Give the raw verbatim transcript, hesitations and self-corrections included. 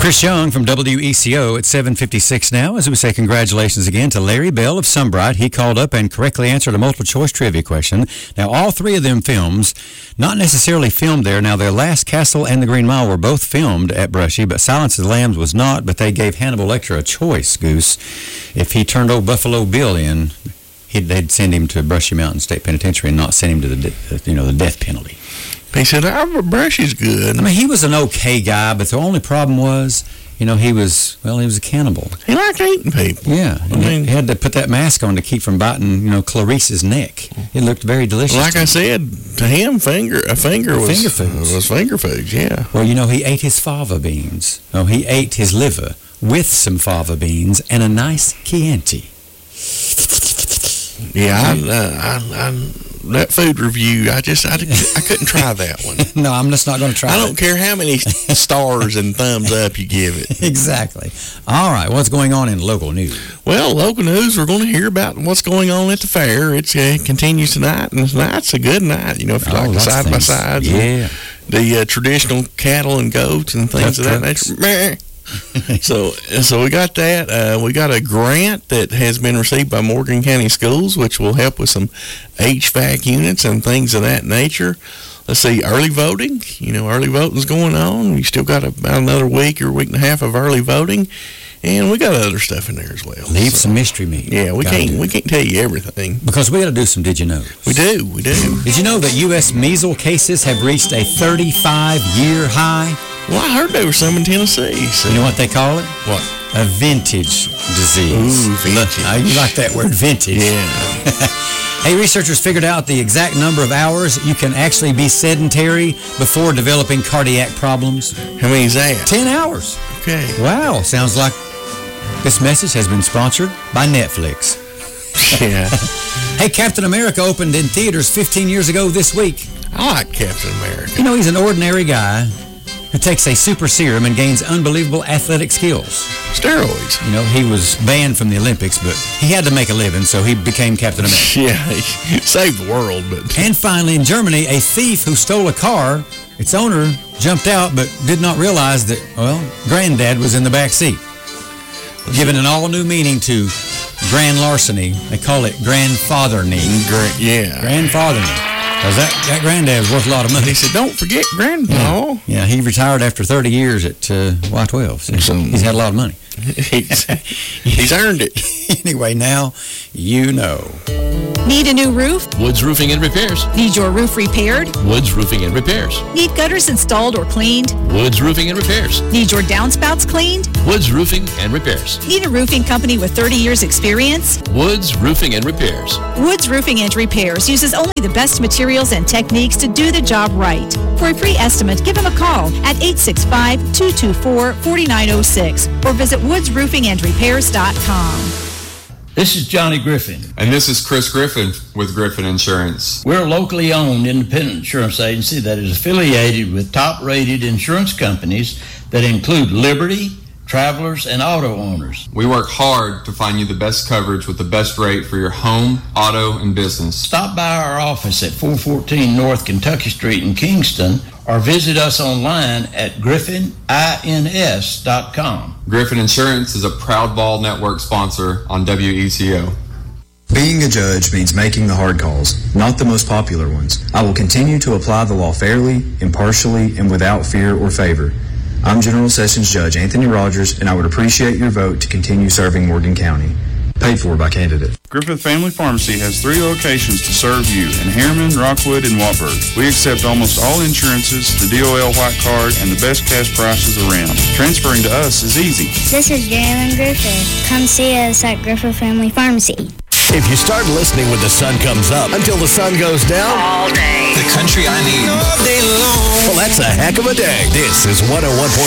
Chris Young from W E C O at seven fifty-six now, as we say congratulations again to Larry Bell of Sunbright. He called up and correctly answered a multiple-choice trivia question. Now, all three of them films, not necessarily filmed there. Now, their Last Castle and The Green Mile were both filmed at Brushy, but Silence of the Lambs was not, but they gave Hannibal Lecter a choice, Goose. If he turned old Buffalo Bill in, he'd, they'd send him to Brushy Mountain State Penitentiary and not send him to the, you know, the death penalty. He said, oh, Brushy's good. I mean, he was an okay guy, but the only problem was, you know, he was, well, he was a cannibal. He liked eating people. Yeah. I mean, he had to put that mask on to keep from biting, you know, Clarice's neck. It looked very delicious. Like I said, to him, finger a finger was finger foods. was finger foods, yeah. Well, you know, he ate his fava beans. Oh, he ate his liver with some fava beans and a nice Chianti. Yeah, I, uh, I, I, that food review, I just, I, I couldn't try that one. No, I'm just not going to try it. I don't care how many stars and thumbs up you give it. Exactly. All right, what's going on in local news? Well, local news, we're going to hear about what's going on at the fair. It uh, continues tonight, and tonight's a good night, you know, if you oh, like the side-by-sides. Yeah. The uh, traditional cattle and goats and things Duck of that trucks. nature. so so we got that. Uh, we got a grant that has been received by Morgan County Schools, which will help with some H V A C units and things of that nature. Let's see, early voting. You know, early voting's going on. We still got about another week or week and a half of early voting. And we got other stuff in there as well. Leave so, some mystery meat. Yeah, we can't we can't tell you everything. Because we got to do some did you know. We do, we do. Did you know that U S measles cases have reached a thirty-five year high? Well, I heard there was some in Tennessee. So. You know what they call it? What? A vintage disease. Ooh, vintage. Look, you like that word, vintage. Yeah. Hey, researchers figured out the exact number of hours you can actually be sedentary before developing cardiac problems. How many is that? Ten hours. Okay. Wow, sounds like this message has been sponsored by Netflix. Yeah. Hey, Captain America opened in theaters fifteen years ago this week. I like Captain America. You know, he's an ordinary guy who takes a super serum and gains unbelievable athletic skills. Steroids. You know, he was banned from the Olympics, but he had to make a living, so he became Captain America. Yeah, he saved the world. But And finally, in Germany, a thief who stole a car, its owner jumped out but did not realize that, well, Granddad was in the back seat. Giving an all-new meaning to grand larceny. They call it grandfathering. Gra- yeah. Grandfathering. Because that, that granddad was worth a lot of money. He said, don't forget Grandpa. Yeah, yeah, he retired after thirty years at uh, Y twelve. So so he's had a lot of money. he's, he's earned it. Anyway, now you know. Need a new roof? Woods Roofing and Repairs. Need your roof repaired? Woods Roofing and Repairs. Need gutters installed or cleaned? Woods Roofing and Repairs. Need your downspouts cleaned? Woods Roofing and Repairs. Need a roofing company with thirty years experience? Woods Roofing and Repairs. Woods Roofing and Repairs uses only the best materials and techniques to do the job right. For a free estimate, give them a call at eight six five, two two four, four nine zero six or visit woods roofing and repairs dot com. This is Johnny Griffin. And this is Chris Griffin with Griffin Insurance. We're a locally owned independent insurance agency that is affiliated with top-rated insurance companies that include Liberty, Travelers, and auto owners. We work hard to find you the best coverage with the best rate for your home, auto, and business. Stop by our office at four fourteen North Kentucky Street in Kingston or visit us online at griffin ins dot com. Griffin Insurance is a proud Ball Network sponsor on W E C O. Being a judge means making the hard calls, not the most popular ones. I will continue to apply the law fairly, impartially, and without fear or favor. I'm General Sessions Judge Anthony Rogers, and I would appreciate your vote to continue serving Morgan County. Paid for by candidate. Griffith Family Pharmacy has three locations to serve you in Harriman, Rockwood, and Wartburg. We accept almost all insurances, the D O L White Card, and the best cash prices around. Transferring to us is easy. This is Jalen Griffith. Come see us at Griffith Family Pharmacy. If you start listening when the sun comes up until the sun goes down, all day. The country I need. All day long. Well, that's a heck of a day. This is one oh one point